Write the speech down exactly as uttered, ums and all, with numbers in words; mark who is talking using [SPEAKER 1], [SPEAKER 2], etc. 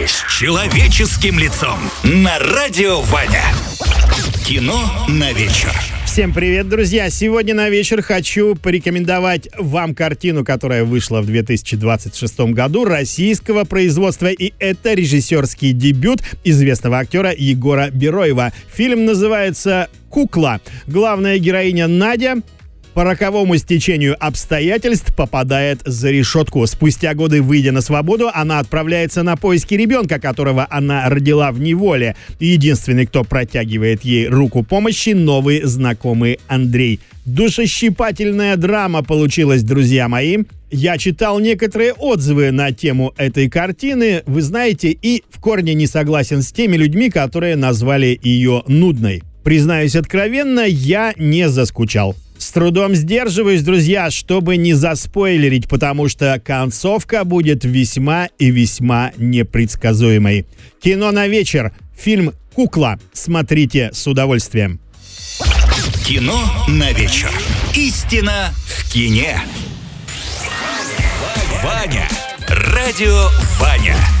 [SPEAKER 1] с человеческим лицом на радио Ваня. Кино на вечер.
[SPEAKER 2] Всем привет, друзья! Сегодня на вечер хочу порекомендовать вам картину, которая вышла в две тысячи двадцать шестом году, российского производства, и это режиссерский дебют известного актера Егора Бероева. Фильм называется «Кукла». Главная героиня Надя по роковому стечению обстоятельств попадает за решетку. Спустя годы, выйдя на свободу, она отправляется на поиски ребенка, которого она родила в неволе. Единственный, кто протягивает ей руку помощи, новый знакомый Андрей. Душещипательная драма получилась, друзья мои. Я читал некоторые отзывы на тему этой картины, вы знаете, и в корне не согласен с теми людьми, которые назвали ее нудной. Признаюсь откровенно, я не заскучал. С трудом сдерживаюсь, друзья, чтобы не заспойлерить, потому что концовка будет весьма и весьма непредсказуемой. Кино на вечер. Фильм «Кукла». Смотрите с удовольствием.
[SPEAKER 1] Кино на вечер. Истина в кине. Ваня. Радио Ваня.